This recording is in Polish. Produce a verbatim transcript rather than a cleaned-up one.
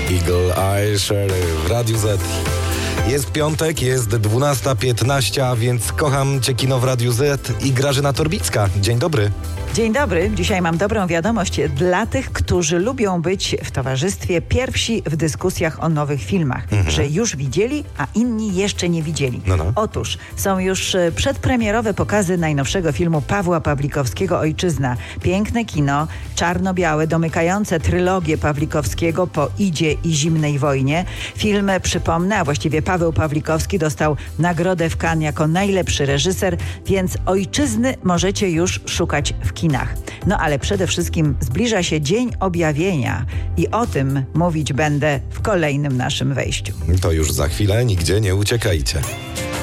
Eagle Eye Cherry w Radiu Z. Jest piątek, jest dwunasta piętnaście, a więc kocham Cię kino w Radiu Z i Grażyna Torbicka. Dzień dobry. Dzień dobry. Dzisiaj mam dobrą wiadomość dla tych, którzy lubią być w towarzystwie pierwsi w dyskusjach o nowych filmach, mhm. że już widzieli, a inni jeszcze nie widzieli. No, no. Otóż są już przedpremierowe pokazy najnowszego filmu Pawła Pawlikowskiego Ojczyzna. Piękne kino, czarno-białe, domykające trylogię Pawlikowskiego po Idzie i Zimnej wojnie. Film, przypomnę, a właściwie Paweł Pawlikowski dostał nagrodę w Cannes jako najlepszy reżyser, więc Ojczyzny możecie już szukać w kinach. No ale przede wszystkim zbliża się Dzień Objawienia i o tym mówić będę w kolejnym naszym wejściu. To już za chwilę, nigdzie nie uciekajcie.